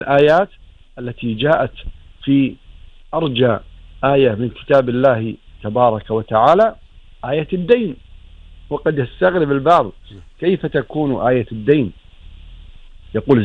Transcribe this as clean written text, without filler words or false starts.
الآيات التي جاءت في أرجى آية من كتاب الله تبارك وتعالى آية الدين. وقد يستغرب البعض كيف تكون آية الدين، يقول